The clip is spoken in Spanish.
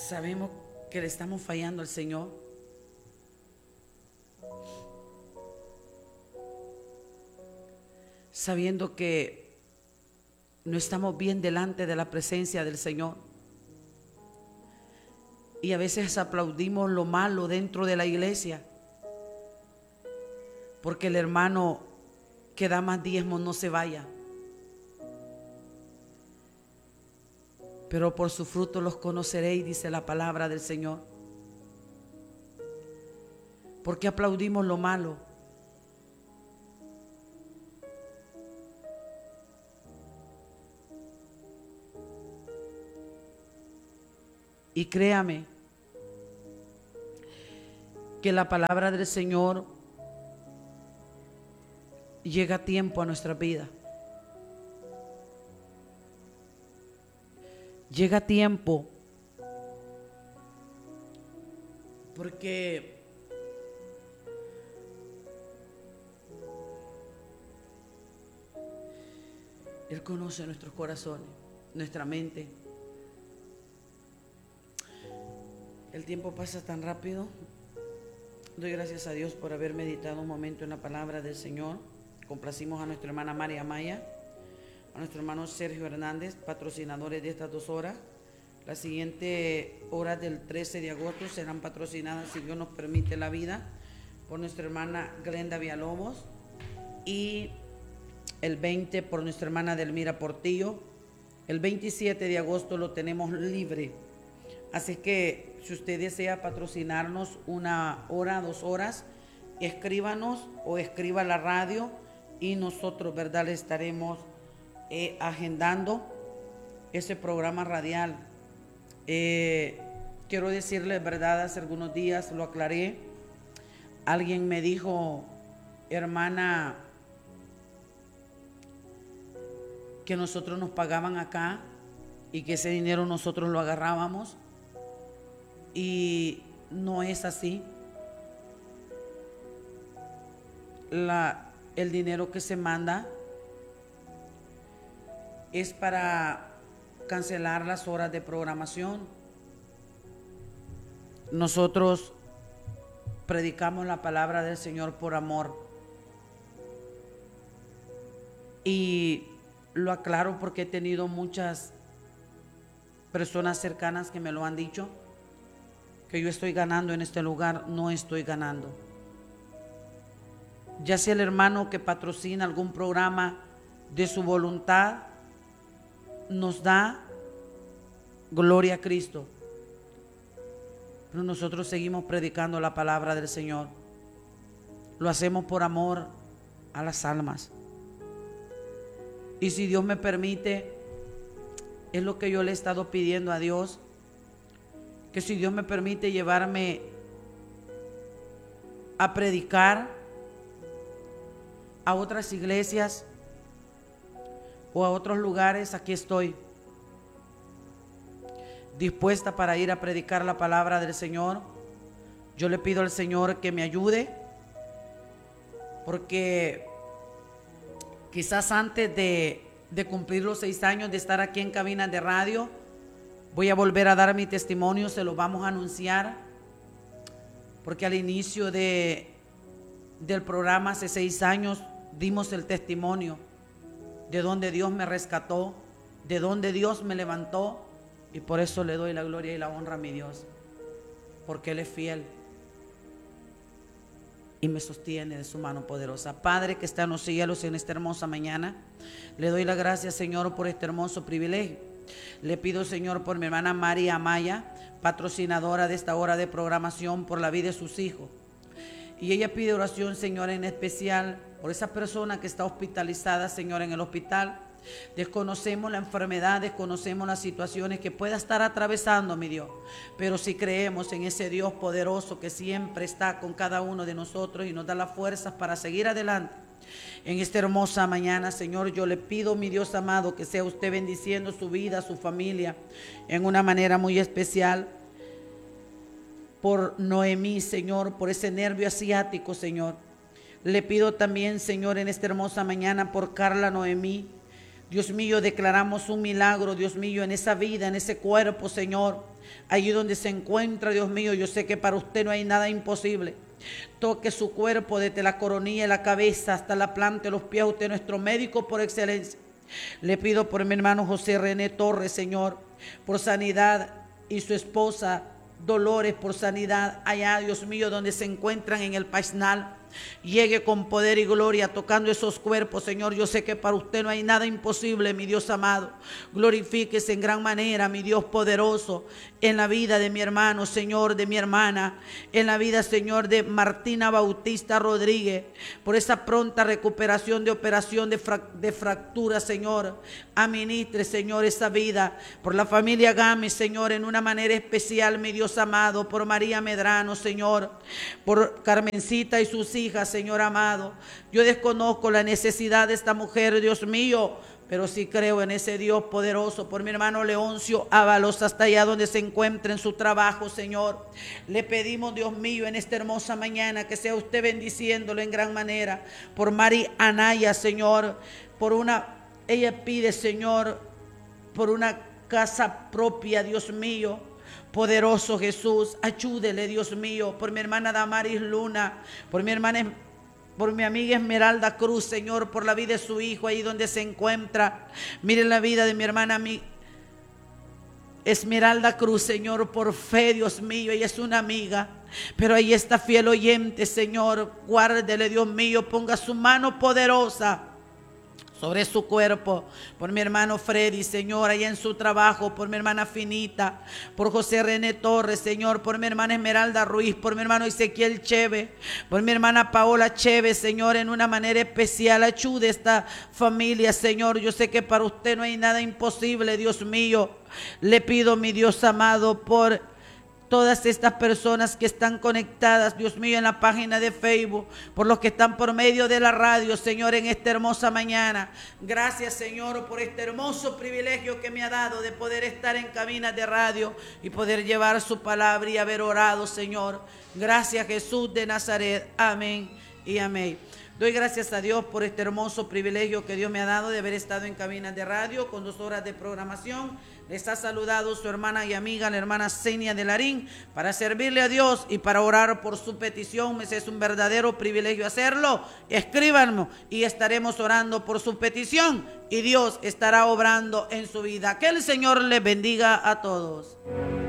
sabemos que le estamos fallando al Señor. Sabiendo que no estamos bien delante de la presencia del Señor. Y a veces aplaudimos lo malo dentro de la iglesia, porque el hermano que da más diezmos no se vaya. Pero por su fruto los conoceréis, dice la palabra del Señor. ¿Por qué aplaudimos lo malo? Y créame que la palabra del Señor llega a tiempo a nuestra vida. Llega a tiempo porque Él conoce nuestros corazones, nuestra mente. El tiempo pasa tan rápido. Doy gracias a Dios por haber meditado un momento en la palabra del Señor. Complacimos a nuestra hermana María Maya, a nuestro hermano Sergio Hernández, patrocinadores de estas 2 horas. Las siguientes horas del 13 de agosto serán patrocinadas, si Dios nos permite la vida, por nuestra hermana Glenda Villalobos, y el 20 por nuestra hermana Delmira Portillo. El 27 de agosto lo tenemos libre. Así que si usted desea patrocinarnos 1 hora, 2 horas, escríbanos o escriba a la radio y nosotros, ¿verdad?, le estaremos agendando ese programa radial. Quiero decirles, ¿verdad?, hace algunos días lo aclaré. Alguien me dijo, hermana, que nosotros nos pagaban acá y que ese dinero nosotros lo agarrábamos. Y no es así. El dinero que se manda es para cancelar las horas de programación. Nosotros predicamos la palabra del Señor por amor. Y lo aclaro porque he tenido muchas personas cercanas que me lo han dicho, que yo estoy ganando en este lugar. No estoy ganando. Ya sea el hermano que patrocina algún programa de su voluntad, nos da gloria a Cristo, pero nosotros seguimos predicando la palabra del Señor. Lo hacemos por amor a las almas. Y si Dios me permite, es lo que yo le he estado pidiendo a Dios, que si Dios me permite llevarme a predicar a otras iglesias o a otros lugares, aquí estoy dispuesta para ir a predicar la palabra del Señor. Yo le pido al Señor que me ayude, porque quizás antes de cumplir los 6 años de estar aquí en cabinas de radio, voy a volver a dar mi testimonio, se lo vamos a anunciar, porque al inicio del programa hace 6 años dimos el testimonio de donde Dios me rescató, de donde Dios me levantó, y por eso le doy la gloria y la honra a mi Dios, porque Él es fiel y me sostiene de su mano poderosa. Padre que está en los cielos, en esta hermosa mañana, le doy las gracias, Señor, por este hermoso privilegio. Le pido, Señor, por mi hermana María Maya, patrocinadora de esta hora de programación, por la vida de sus hijos. Y ella pide oración, Señor, en especial por esa persona que está hospitalizada, Señor, en el hospital. Desconocemos la enfermedad, desconocemos las situaciones que pueda estar atravesando, mi Dios, pero si creemos en ese Dios poderoso que siempre está con cada uno de nosotros y nos da las fuerzas para seguir adelante. En esta hermosa mañana, Señor, yo le pido, mi Dios amado, que sea usted bendiciendo su vida, su familia, en una manera muy especial. Por Noemí, Señor, por ese nervio asiático, Señor. Le pido también, Señor, en esta hermosa mañana por Carla Noemí, Dios mío, declaramos un milagro, Dios mío, en esa vida, en ese cuerpo, Señor. Allí donde se encuentra, Dios mío, yo sé que para usted no hay nada imposible. Toque su cuerpo desde la coronilla de la cabeza hasta la planta de los pies. Usted es nuestro médico por excelencia. Le pido por mi hermano José René Torres, Señor, por sanidad, y su esposa Dolores, por sanidad allá, Dios mío, donde se encuentran en el Paisnal. Llegue con poder y gloria tocando esos cuerpos, Señor. Yo sé que para usted no hay nada imposible, mi Dios amado. Glorifíquese en gran manera, mi Dios poderoso, en la vida de mi hermano, Señor, de mi hermana, en la vida, Señor, de Martina Bautista Rodríguez, por esa pronta recuperación de operación de fractura, Señor. Administre, Señor, esa vida, por la familia Gámez, Señor, en una manera especial, mi Dios amado, por María Medrano, Señor, por Carmencita y sus hijas, Señor amado. Yo desconozco la necesidad de esta mujer, Dios mío, pero sí creo en ese Dios poderoso. Por mi hermano Leoncio Ábalos, hasta allá donde se encuentra en su trabajo, Señor. Le pedimos, Dios mío, en esta hermosa mañana, que sea usted bendiciéndolo en gran manera. Por Mari Anaya, Señor, ella pide, Señor, por una casa propia, Dios mío. Poderoso Jesús, ayúdele, Dios mío. Por mi hermana Damaris Luna, por mi amiga Esmeralda Cruz, Señor, por la vida de su hijo ahí donde se encuentra. Miren la vida de mi hermana Esmeralda Cruz, Señor, por fe, Dios mío. Ella es una amiga, pero ahí está fiel oyente, Señor. Guárdele, Dios mío, ponga su mano poderosa sobre su cuerpo. Por mi hermano Freddy, Señor, allá en su trabajo. Por mi hermana Finita, por José René Torres, Señor, por mi hermana Esmeralda Ruiz, por mi hermano Ezequiel Cheve, por mi hermana Paola Cheve, Señor, en una manera especial. Ayude a esta familia, Señor. Yo sé que para usted no hay nada imposible, Dios mío. Le pido, mi Dios amado, por todas estas personas que están conectadas, Dios mío, en la página de Facebook, por los que están por medio de la radio, Señor, en esta hermosa mañana. Gracias, Señor, por este hermoso privilegio que me ha dado de poder estar en cabinas de radio y poder llevar su palabra y haber orado, Señor. Gracias, Jesús de Nazaret. Amén y amén. Doy gracias a Dios por este hermoso privilegio que Dios me ha dado de haber estado en cabinas de radio con 2 horas de programación. Les ha saludado su hermana y amiga, la hermana Zenia de Larín, para servirle a Dios y para orar por su petición. Me es un verdadero privilegio hacerlo. Escríbanme y estaremos orando por su petición y Dios estará obrando en su vida. Que el Señor les bendiga a todos.